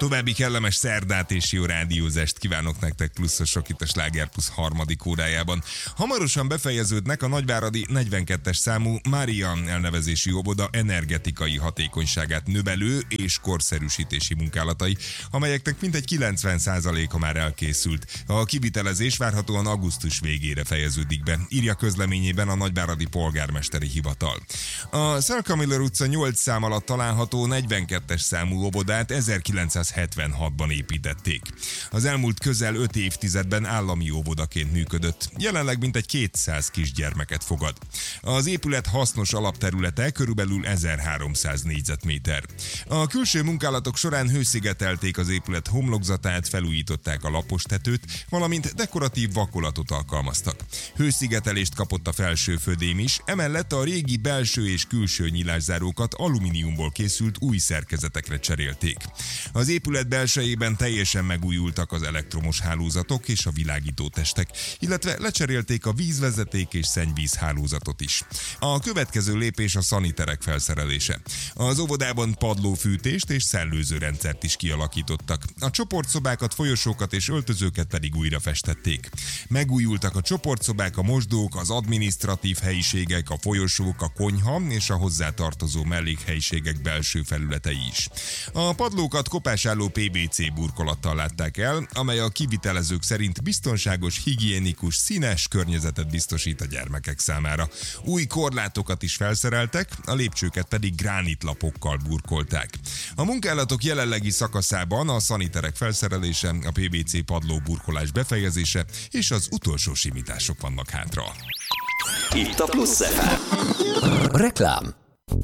További kellemes szerdát és jó rádiózást kívánok nektek, pluszosok itt a Sláger Plusz harmadik órájában. Hamarosan befejeződnek a nagyváradi 42-es számú Mária elnevezési óvoda energetikai hatékonyságát növelő és korszerűsítési munkálatai, amelyeknek mintegy 90%-a már elkészült. A kivitelezés várhatóan augusztus végére fejeződik be, írja közleményében a nagyváradi polgármesteri hivatal. A Szalkamiller utca 8 szám alatt található 42-es számú óvodát 1976-ban építették. Az elmúlt közel 5 évtizedben állami óvodaként működött. Jelenleg mintegy 200 kisgyermeket fogad. Az épület hasznos alapterülete körülbelül 1300 négyzetméter. A külső munkálatok során hőszigetelték az épület homlokzatát, felújították a lapostetőt, valamint dekoratív vakolatot alkalmaztak. Hőszigetelést kapott a felső födém is, emellett a régi belső és külső nyilászárókat alumíniumból készült új szerkezetekre cserélték. Az épület belsejében teljesen megújultak az elektromos hálózatok és a világítótestek, illetve lecserélték a vízvezeték és szennyvíz hálózatot is. A következő lépés a szaniterek felszerelése. Az óvodában padlófűtést és szellőzőrendszert is kialakítottak. A csoportszobákat, folyosókat és öltözőket pedig újra festették. Megújultak a csoportszobák, a mosdók, az adminisztratív helyiségek, a folyosók, a konyha és a hozzátartozó mellékhelyiségek belső felületei is. A padlókat kopásálló PVC burkolattal látták el, amely a kivitelezők szerint biztonságos, higiénikus, színes környezetet biztosít a gyermekek számára. Új korlátokat is felszereltek, a lépcsőket pedig gránitlapokkal burkolták. A munkálatok jelenlegi szakaszában a szaniterek felszerelése, a PVC padló burkolás befejezése és az utolsó simítások vannak hátra. Itt a Plusz FM. Reklám.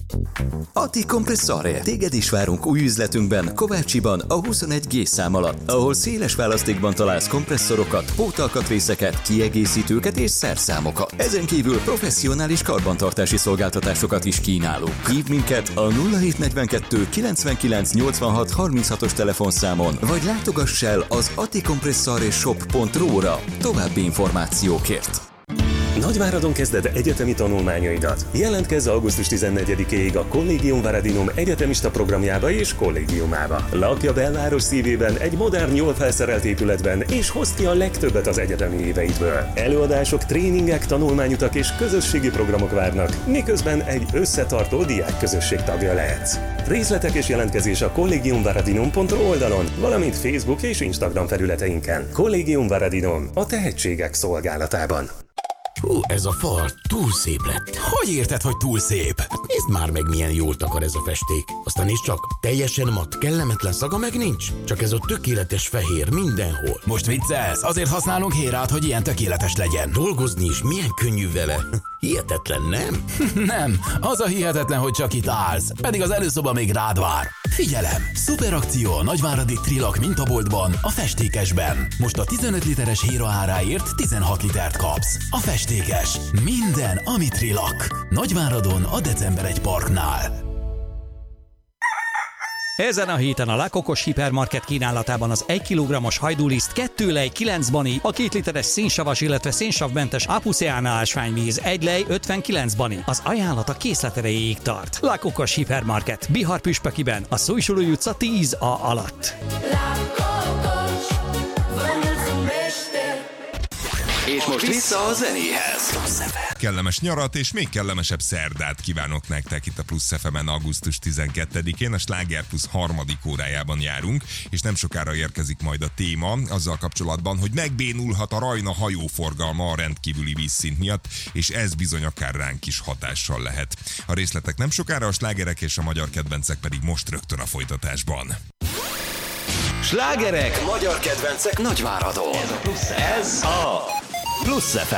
Atti Kompresszore. Téged is várunk új üzletünkben, Kovácsiban, a 21G szám alatt, ahol széles választékban találsz kompresszorokat, pótalkatrészeket, kiegészítőket és szerszámokat. Ezen kívül professzionális karbantartási szolgáltatásokat is kínálunk. Hívd minket a 0742 99 86 36-os telefonszámon, vagy látogass el az attikompressoreshop.ru-ra további információkért. Nagyváradon kezded egyetemi tanulmányaidat. Jelentkezz augusztus 14-ig a Collegium Varadinum egyetemista programjába és kollégiumába. Lakj a belváros szívében egy modern, jól felszerelt épületben, és hozd ki a legtöbbet az egyetemi éveidből. Előadások, tréningek, tanulmányutak és közösségi programok várnak, miközben egy összetartó diákközösség tagja lehetsz. Részletek és jelentkezés a collegiumvaradinum.ru oldalon, valamint Facebook és Instagram felületeinken. Collegium Varadinum, a tehetségek szolgálatában. Hú, ez a fal túl szép lett. Hogy érted, hogy túl szép? Nézd már meg, milyen jól takar ez a festék. Aztán is csak, teljesen mat, kellemetlen szaga meg nincs. Csak ez a tökéletes fehér mindenhol. Most viccelsz? Azért használunk Hérát, hogy ilyen tökéletes legyen. Dolgozni is milyen könnyű vele. Hihetetlen, nem? Nem, az a hihetetlen, hogy csak itt állsz. Pedig az előszoba még rád vár. Figyelem! Szuperakció a nagyváradi Trilak mintaboltban, a Festékesben. Most a 15 literes Héra áráért 16 litert kapsz. A Festékes. Minden, ami Trilak. Nagyváradon a December 1 Parknál. Ezen a héten a Lakokos Hipermarket kínálatában az 1 kg-os hajdúliszt 2 lej 9 bani, a 2 literes szénsavas, illetve szénsavmentes Apuszéána ásványvíz 1 lej 59 bani. Az ajánlat a készlet erejéig tart. Lakokos Hipermarket, Bihar Püspökiben, a Szújsulói utca 10A alatt. És most vissza a zenéhez. Kellemes nyarat és még kellemesebb szerdát kívánok nektek itt a Plusz FM-en augusztus 12-én, a Sláger Plusz harmadik órájában járunk, és nem sokára érkezik majd a téma azzal kapcsolatban, hogy megbénulhat a Rajna hajóforgalma a rendkívüli vízszint miatt, és ez bizony akár ránk is hatással lehet. A részletek nem sokára, a slágerek és a magyar kedvencek pedig most rögtön a folytatásban. Slágerek, magyar kedvencek Nagyváradon. Ez a Plusz FM.